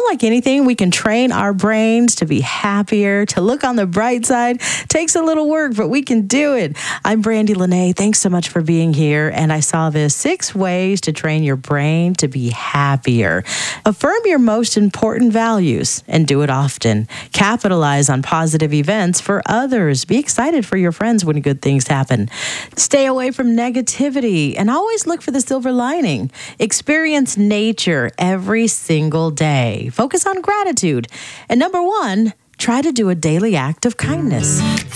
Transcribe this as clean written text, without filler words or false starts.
like anything, we can train our brains to be happier, to look on the bright side. Takes a little work, but we can do it. I'm Brandy Lene. Thanks so much for being here. And I saw this 6 ways to train your brain to be happier. Affirm your most important values and do it often. Capitalize on positive events for others. Be excited for your friends when good things happen. Stay away from negativity and always look for the silver lining. Experience nature every single day. Focus on gratitude. And number 1, try to do a daily act of kindness.